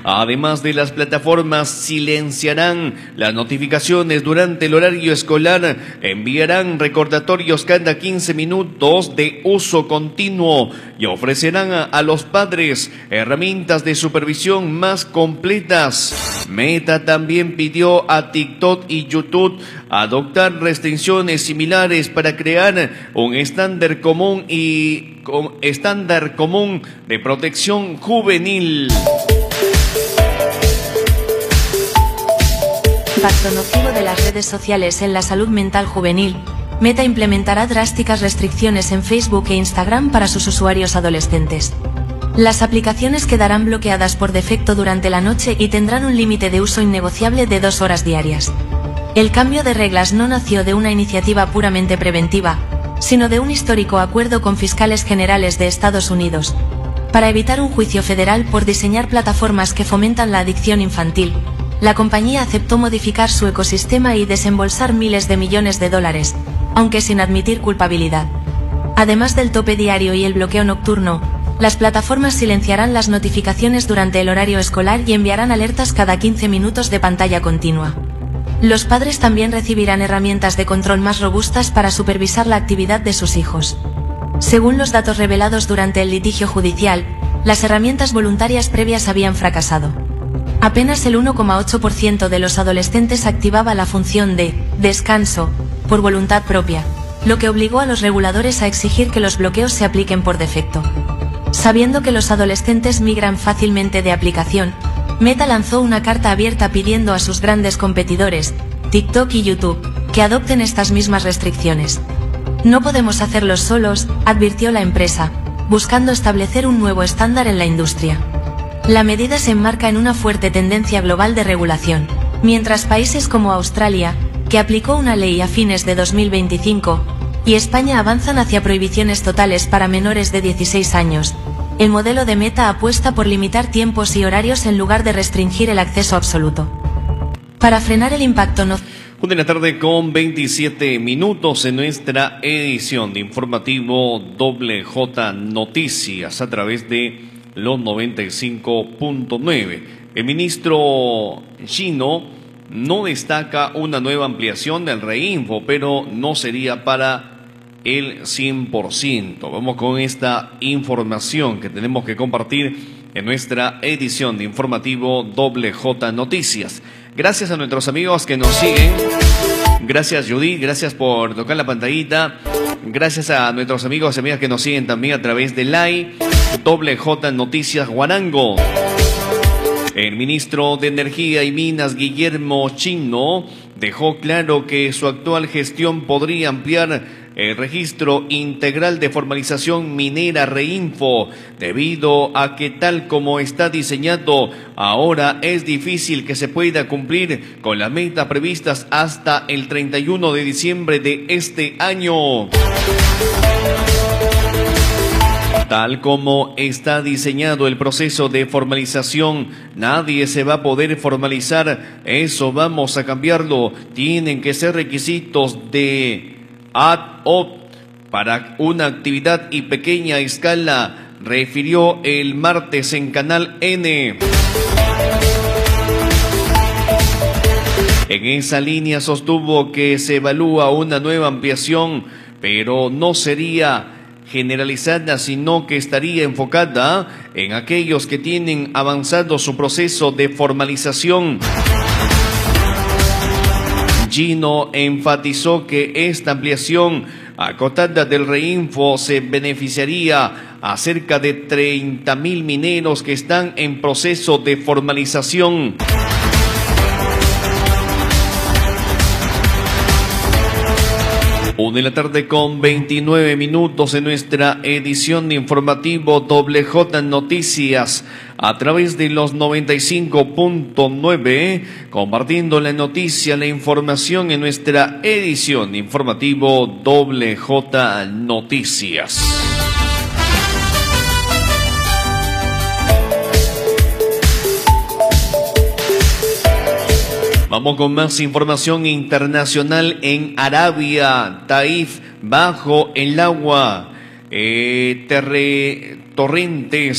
Además de las plataformas, silenciarán las notificaciones durante el horario escolar, enviarán recordatorios cada 15 minutos de uso continuo y ofrecerán a los padres herramientas de supervisión más completas. Meta también pidió a TikTok y YouTube adoptar restricciones similares para crear un estándar común de protección juvenil. Impacto nocivo de las redes sociales en la salud mental juvenil. Meta implementará drásticas restricciones en Facebook e Instagram para sus usuarios adolescentes. Las aplicaciones quedarán bloqueadas por defecto durante la noche y tendrán un límite de uso innegociable de 2 horas diarias. El cambio de reglas no nació de una iniciativa puramente preventiva, sino de un histórico acuerdo con fiscales generales de Estados Unidos, para evitar un juicio federal por diseñar plataformas que fomentan la adicción infantil. La compañía aceptó modificar su ecosistema y desembolsar miles de millones de dólares, aunque sin admitir culpabilidad. Además del tope diario y el bloqueo nocturno, las plataformas silenciarán las notificaciones durante el horario escolar y enviarán alertas cada 15 minutos de pantalla continua. Los padres también recibirán herramientas de control más robustas para supervisar la actividad de sus hijos. Según los datos revelados durante el litigio judicial, las herramientas voluntarias previas habían fracasado. Apenas el 1,8% de los adolescentes activaba la función de descanso por voluntad propia, lo que obligó a los reguladores a exigir que los bloqueos se apliquen por defecto. Sabiendo que los adolescentes migran fácilmente de aplicación, Meta lanzó una carta abierta pidiendo a sus grandes competidores, TikTok y YouTube, que adopten estas mismas restricciones. No podemos hacerlos solos, advirtió la empresa, buscando establecer un nuevo estándar en la industria. La medida se enmarca en una fuerte tendencia global de regulación, mientras países como Australia, que aplicó una ley a fines de 2025, y España avanzan hacia prohibiciones totales para menores de 16 años. El modelo de Meta apuesta por limitar tiempos y horarios en lugar de restringir el acceso absoluto. Para frenar el impacto nocivo. 1:27 p.m. en nuestra edición de informativo WJ Noticias a través de los 95.9. El ministro Gino no destaca una nueva ampliación del Reinfo, pero no sería para el 100%. Vamos con esta información que tenemos que compartir en nuestra edición de informativo WJ Noticias. Gracias a nuestros amigos que nos siguen. Gracias, Judith. Gracias por tocar la pantallita. Gracias a nuestros amigos y amigas que nos siguen también a través de LAI WJ Noticias Huarango. El ministro de Energía y Minas, Guillermo Chino, dejó claro que su actual gestión podría ampliar el registro integral de formalización minera Reinfo, debido a que tal como está diseñado, ahora es difícil que se pueda cumplir con las metas previstas hasta el 31 de diciembre de este año. Tal como está diseñado el proceso de formalización, nadie se va a poder formalizar. Eso vamos a cambiarlo. Tienen que ser requisitos de ad hoc para una actividad y pequeña escala, refirió el martes en Canal N. En esa línea sostuvo que se evalúa una nueva ampliación, pero no sería generalizada, sino que estaría enfocada en aquellos que tienen avanzado su proceso de formalización. Gino enfatizó que esta ampliación acotada del Reinfo se beneficiaría a cerca de 30.000 mineros que están en proceso de formalización. Una de la tarde con 29 minutos en nuestra edición de informativo WJ Noticias a través de los 95.9, compartiendo la noticia, la información en nuestra edición de informativo WJ Noticias. Vamos con más información internacional. En Arabia, Taif bajo el agua, torrentes